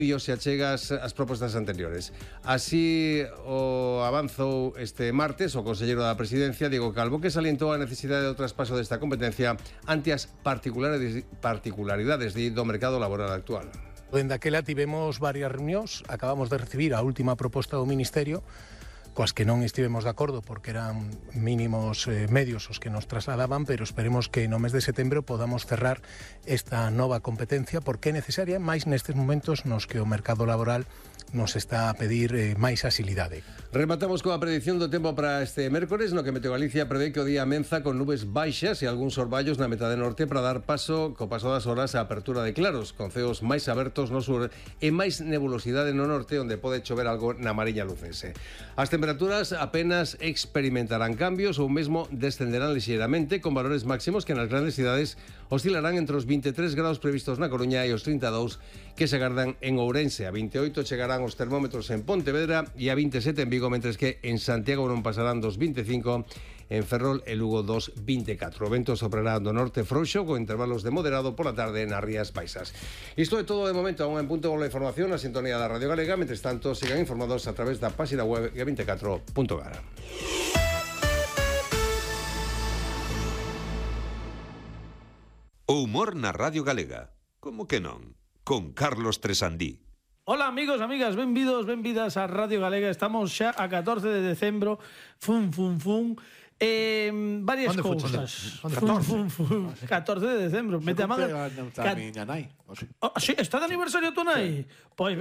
se achegas as propostas anteriores. Así o avanzou este martes o conselleiro da Presidencia, Diego Calvo, que salientou a necesidade do traspaso desta competencia ante as particularidades do mercado laboral actual. Dende aquela tivemos varias reunións, acabamos de recibir a última proposta do Ministerio, coas que non estivemos de acordo porque eran mínimos medios os que nos trasladaban, pero esperemos que no mes de setembro podamos cerrar esta nova competencia porque é necesaria máis nestes momentos nos que o mercado laboral nos está a pedir máis axilidade. Rematamos coa predicción do tempo para este mércores, no que Meteo Galicia prevé que o día amenza con nubes baixas e algúns orballos na metade norte para dar paso, co paso das horas, a apertura de claros, con ceos máis abertos no sur e máis nebulosidade no norte, onde pode chover algo na Mariña Lucense. As temperaturas apenas experimentarán cambios ou mesmo descenderán lixeiramente, con valores máximos que nas grandes cidades oscilarán entre os 23 graus previstos na Coruña e os 32 que se agardan en Ourense. A 28 chegarán os termómetros en Pontevedra e a 27 en Vigo, mentres que en Santiago non pasarán dos 25, en Ferrol e Lugo dos 24. O vento soprará do norte frouxo con intervalos de moderado pola tarde nas Rías Baixas. Isto é todo de momento. A un punto con a información na sintonía da Radio Galega. Mentres tanto, sigan informados a través da página web g24.gar. O humor na Radio Galega. Como que non? Con Carlos Tresandí. Ola amigos, amigas, benvidos, benvidas a Radio Galega. Estamos xa a 14 de decembro. Varias cousas. 14 de decembro. Mete a manga. Sí, está de aniversario tu nai? Pois